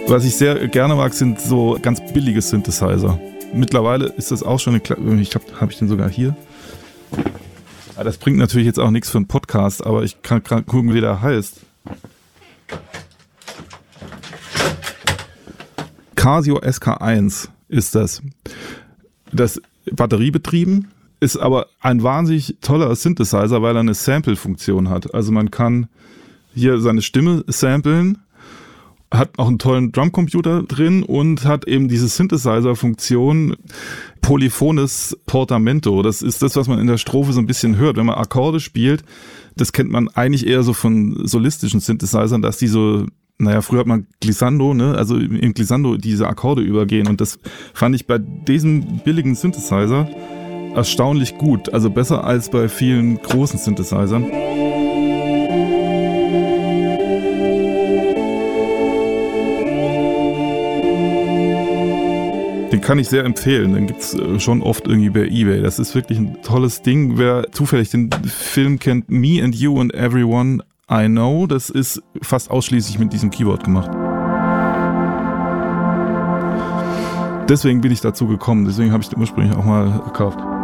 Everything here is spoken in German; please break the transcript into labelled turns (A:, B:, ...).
A: Was ich sehr gerne mag, sind so ganz billige Synthesizer. Mittlerweile ist das auch schon habe ich den sogar hier. Ja, das bringt natürlich jetzt auch nichts für einen Podcast, aber ich kann gerade gucken, wie der heißt. Casio SK1 ist das. Das batteriebetrieben, ist aber ein wahnsinnig toller Synthesizer, weil er eine Sample-Funktion hat. Also man kann hier seine Stimme samplen, hat auch einen tollen Drumcomputer drin und hat eben diese Synthesizer-Funktion polyphones Portamento. Das ist das, was man in der Strophe so ein bisschen hört. Wenn man Akkorde spielt, das kennt man eigentlich eher so von solistischen Synthesizern, dass die so, früher hat man Glissando, ne? Also im Glissando diese Akkorde übergehen. Und das fand ich bei diesem billigen Synthesizer erstaunlich gut. Also besser als bei vielen großen Synthesizern. Den kann ich sehr empfehlen, den gibt's schon oft irgendwie bei eBay. Das ist wirklich ein tolles Ding. Wer zufällig den Film kennt, Me and You and Everyone I Know, das ist fast ausschließlich mit diesem Keyboard gemacht. Deswegen bin ich dazu gekommen, deswegen habe ich den ursprünglich auch mal gekauft.